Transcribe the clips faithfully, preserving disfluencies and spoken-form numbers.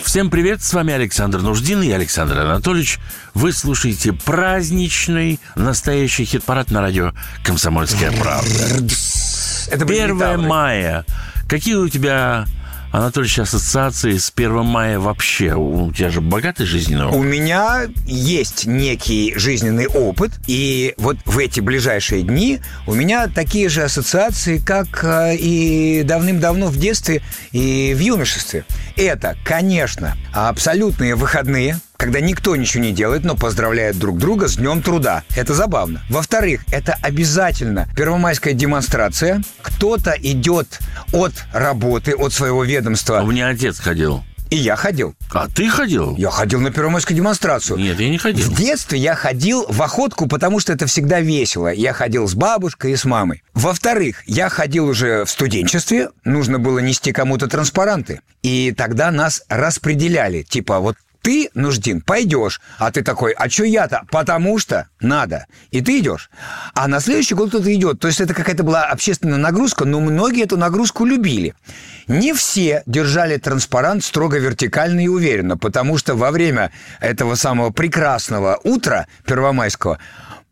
Всем привет, с вами Александр Нуждин и Александр Анатольевич. Вы слушаете праздничный, настоящий хит-парад на радио «Комсомольская правда». Это первое мая. Какие у тебя, Анатольевич, ассоциации с первым мая вообще? У тебя же богатый жизненный опыт. У меня есть некий жизненный опыт, и вот в эти ближайшие дни у меня такие же ассоциации, как и давным-давно в детстве и в юношестве. Это, конечно, абсолютные выходные, когда никто ничего не делает, но поздравляет друг друга с Днем труда. Это забавно. Во-вторых, это обязательно первомайская демонстрация. Кто-то идет от работы, от своего ведомства. У меня отец ходил. И я ходил. А ты ходил? Я ходил на первомайскую демонстрацию. Нет, я не ходил. В детстве я ходил в охотку, потому что это всегда весело. Я ходил с бабушкой и с мамой. Во-вторых, я ходил уже в студенчестве. Нужно было нести кому-то транспаранты. И тогда нас распределяли. Типа, вот ты, Нуждин, пойдешь. А ты такой, а что я-то? Потому что надо. И ты идешь. А на следующий год кто-то идет. То есть это какая-то была общественная нагрузка, но многие эту нагрузку любили. Не все держали транспарант строго вертикально и уверенно, потому что во время этого самого прекрасного утра первомайского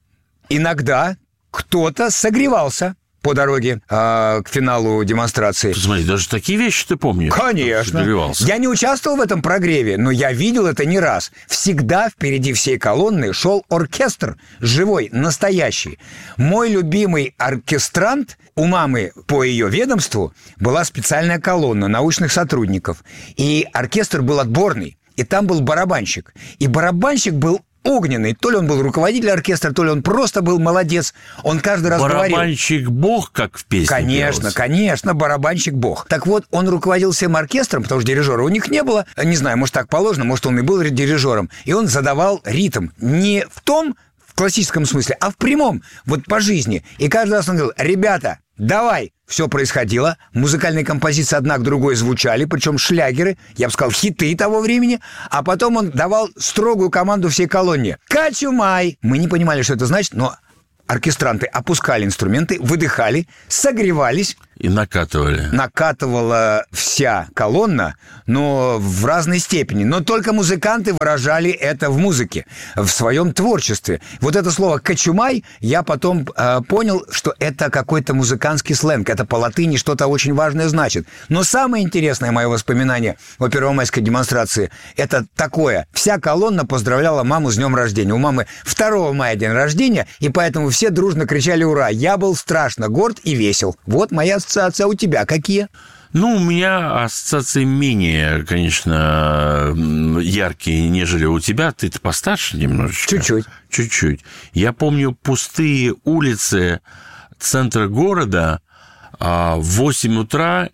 иногда кто-то согревался по дороге э, к финалу демонстрации. Смотри, даже такие вещи ты помнишь? Конечно. Я не участвовал в этом прогреве, но я видел это не раз. Всегда впереди всей колонны шел оркестр, живой, настоящий. Мой любимый оркестрант, у мамы по ее ведомству была специальная колонна научных сотрудников. И оркестр был отборный. И там был барабанщик. И барабанщик был огненный. То ли он был руководитель оркестра, то ли он просто был молодец. Он каждый раз говорил... Барабанщик бог, как в песне Конечно, пелось. конечно, барабанщик бог. Так вот, он руководил всем оркестром, потому что дирижера у них не было. Не знаю, может, так положено, может, он и был дирижером. И он задавал ритм. Не в том, в классическом смысле, а в прямом, вот по жизни. И каждый раз он говорил: ребята, давай. Все происходило, музыкальные композиции одна к другой звучали, причем шлягеры, я бы сказал, хиты того времени, а потом он давал строгую команду всей колонне: «Качумай!» Мы не понимали, что это значит, но оркестранты опускали инструменты, выдыхали, согревались. И накатывали. Накатывала вся колонна, но в разной степени. Но только музыканты выражали это в музыке, в своем творчестве. Вот это слово «качумай» я потом э, понял, что это какой-то музыкантский сленг. Это по латыни что-то очень важное значит. Но самое интересное мое воспоминание о первомайской демонстрации – это такое. Вся колонна поздравляла маму с днем рождения. У мамы второго мая день рождения, и поэтому все дружно кричали «Ура!». Я был страшно горд и весел. Вот моя ассоциация. А у тебя какие? Ну, у меня ассоциации менее, конечно, яркие, нежели у тебя. Ты-то постарше немножечко. Чуть-чуть. Чуть-чуть. Я помню пустые улицы центра города в восемь утра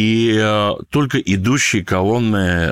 и только идущие колонны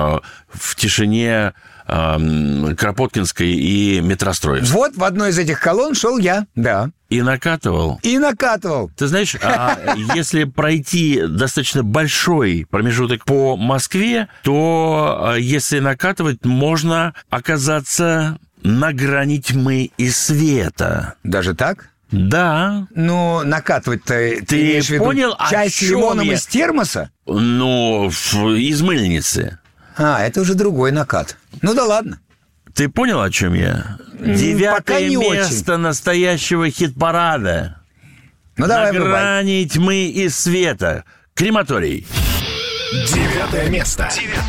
в тишине Кропоткинской и Метростроевской. Вот в одной из этих колонн шел я, да. И накатывал. И накатывал. Ты знаешь, а если пройти достаточно большой промежуток по Москве, то если накатывать, можно оказаться на грани тьмы и света. Даже так? Да. Ну, накатывать-то ты, ты имеешь в виду понял, часть с лимоном я? Из термоса? Ну, из мыльницы. А, это уже другой накат. Ну да ладно. Ты понял, о чем я? Девятое место очень. Настоящего хит-парада. Ну, на давай, грани тьмы и света. Крематорий. Девятое место. Девятое.